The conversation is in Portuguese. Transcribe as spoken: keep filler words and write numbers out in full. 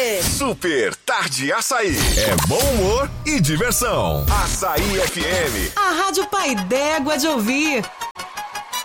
quê? Super Tarde Açaí. É bom humor e diversão. Açaí F M. A Rádio Pai d'Égua de ouvir.